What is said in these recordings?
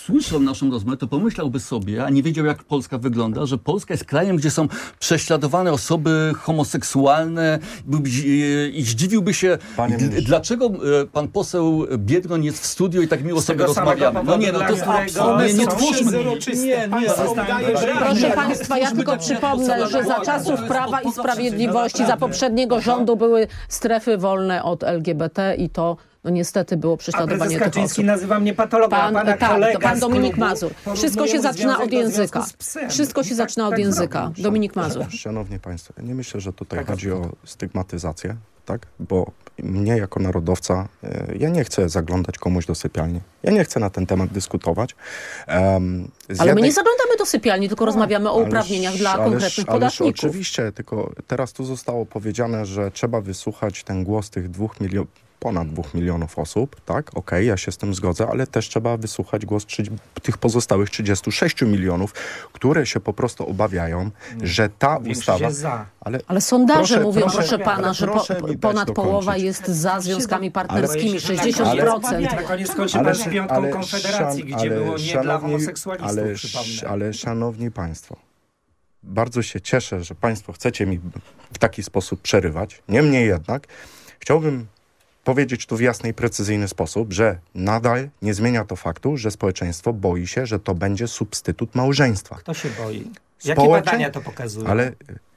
słyszał naszą rozmowę, to pomyślałby sobie, a nie wiedział, jak Polska wygląda, że Polska jest krajem, gdzie są prześladowane osoby homoseksualne i zdziwiłby się, dlaczego pan poseł Biedroń jest w studiu i tak miło sobie rozmawiamy. No nie, no to nie twórzmy. Proszę państwa, ja tylko przypomnę, że za czasów Prawa i Sprawiedliwości, za poprzedniego rządu były strefy wolne od LGBT i to no niestety było prześladowanie tych osób. Nazywa mnie patologiem, pan Dominik Mazur. Wszystko się zaczyna od języka. Wszystko się zaczyna od języka. Dominik Mazur. Szanowni Państwo, ja nie myślę, że tutaj chodzi o stygmatyzację, tak? Bo mnie jako narodowca, ja nie chcę zaglądać komuś do sypialni. Ja nie chcę na ten temat dyskutować. Ale my nie zaglądamy do sypialni, tylko rozmawiamy o uprawnieniach dla konkretnych podatników. Oczywiście, tylko teraz tu zostało powiedziane, że trzeba wysłuchać ten głos tych ponad 2 milionów osób, tak? Okej, ja się z tym zgodzę, ale też trzeba wysłuchać głos tych pozostałych 36 milionów, które się po prostu obawiają, że ta ustawa... Ale sondaże mówią, proszę pana, że ponad połowa jest za związkami partnerskimi, 60%. Na koniec skończy pan z piątką Konfederacji, gdzie było nie dla homoseksualistów, przypomnę. Ale szanowni państwo, bardzo się cieszę, że państwo chcecie mi w taki sposób przerywać. Niemniej jednak chciałbym powiedzieć tu w jasny i precyzyjny sposób, że nadal nie zmienia to faktu, że społeczeństwo boi się, że to będzie substytut małżeństwa. Kto się boi? Jakie badania to pokazują? Ale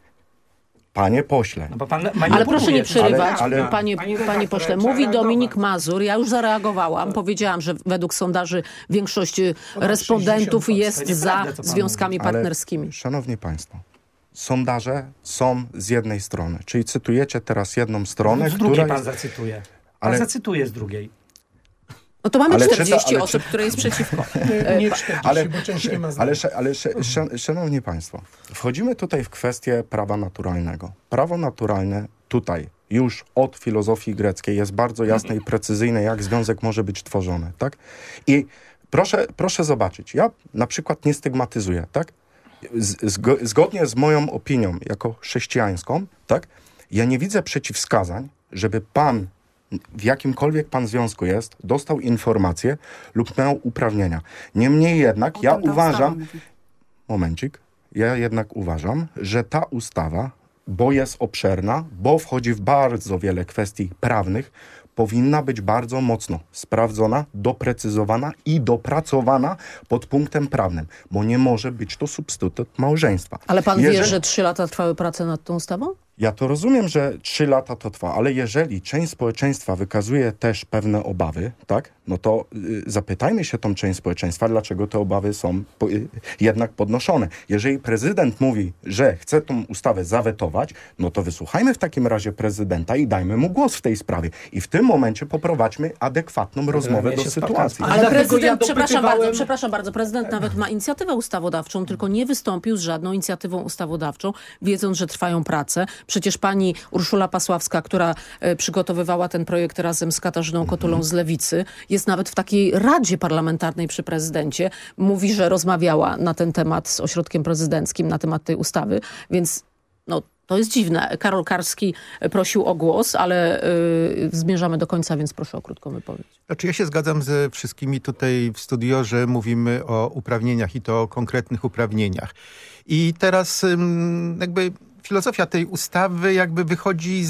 panie pośle. No ale proszę nie przerywać, panie pośle. Mówi Dominik Mazur, ja już zareagowałam. Powiedziałam, że według sondaży większość respondentów jest za związkami partnerskimi. Ale, szanowni państwo, sondaże są z jednej strony, czyli cytujecie teraz jedną stronę, z drugiej pan zacytuje. Pan zacytuje z drugiej. No to mamy 40 osób, które jest przeciwko. Nie 40, bo część nie ma zdania. Szanowni państwo, wchodzimy tutaj w kwestię prawa naturalnego. Prawo naturalne tutaj już od filozofii greckiej jest bardzo jasne i precyzyjne, jak związek może być tworzony, tak? I proszę zobaczyć, ja na przykład nie stygmatyzuję, tak? Zgodnie z moją opinią jako chrześcijańską, tak? Ja nie widzę przeciwwskazań, żeby pan, w jakimkolwiek pan związku jest, dostał informację lub miał uprawnienia. Niemniej jednak ja uważam, ja jednak uważam, że ta ustawa, bo jest obszerna, bo wchodzi w bardzo wiele kwestii prawnych, powinna być bardzo mocno sprawdzona, doprecyzowana i dopracowana pod punktem prawnym, bo nie może być to substytut małżeństwa. Ale pan wie, że 3 lata trwały prace nad tą ustawą? Ja to rozumiem, że 3 lata to trwa, ale jeżeli część społeczeństwa wykazuje też pewne obawy, tak, no to zapytajmy się tą część społeczeństwa, dlaczego te obawy są jednak podnoszone. Jeżeli prezydent mówi, że chce tą ustawę zawetować, no to wysłuchajmy w takim razie prezydenta i dajmy mu głos w tej sprawie. I w tym momencie poprowadźmy adekwatną rozmowę do sytuacji. Ale prezydent, przepraszam bardzo, prezydent nawet ma inicjatywę ustawodawczą, tylko nie wystąpił z żadną inicjatywą ustawodawczą, wiedząc, że trwają prace. Przecież pani Urszula Pasławska, która przygotowywała ten projekt razem z Katarzyną Kotulą z Lewicy, jest nawet w takiej radzie parlamentarnej przy prezydencie. Mówi, że rozmawiała na ten temat z ośrodkiem prezydenckim, na temat tej ustawy, więc no, to jest dziwne. Karol Karski prosił o głos, ale zmierzamy do końca, więc proszę o krótką wypowiedź. Znaczy ja się zgadzam ze wszystkimi tutaj w studio, że mówimy o uprawnieniach i to o konkretnych uprawnieniach. I teraz jakby filozofia tej ustawy jakby wychodzi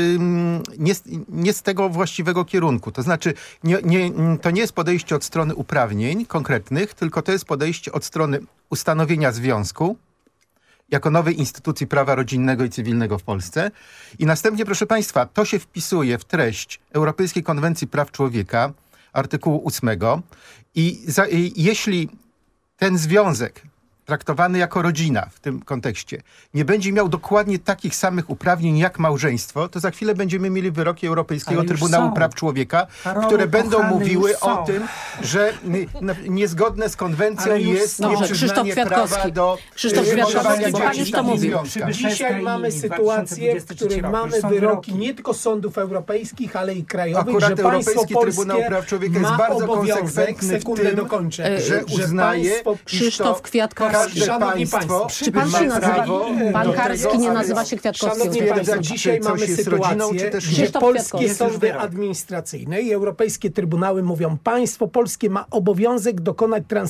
nie z tego właściwego kierunku. To znaczy to nie jest podejście od strony uprawnień konkretnych, tylko to jest podejście od strony ustanowienia związku jako nowej instytucji prawa rodzinnego i cywilnego w Polsce. I następnie, proszę państwa, to się wpisuje w treść Europejskiej Konwencji Praw Człowieka, artykułu 8. I jeśli ten związek traktowany jako rodzina w tym kontekście, nie będzie miał dokładnie takich samych uprawnień jak małżeństwo, to za chwilę będziemy mieli wyroki Europejskiego Trybunału Praw Człowieka, które będą mówiły o tym, że niezgodne z konwencją jest nieprzyznanie prawa do przeżywania dzieci w związkach. Dzisiaj mamy sytuację, w której mamy wyroki nie tylko sądów europejskich, ale i krajowych, akurat że państwo Europejski Trybunał Praw Człowieka jest bardzo konsekwentny w tym, że uznaje, Krzysztof Kwiatkowski. Szanowni państwo, czy pan się nazywa, pan Karski nie nazywa się Kwiatkowski? Szanowni państwo, dzisiaj mamy sytuację, że polskie sądy administracyjne i europejskie trybunały mówią, państwo polskie ma obowiązek dokonać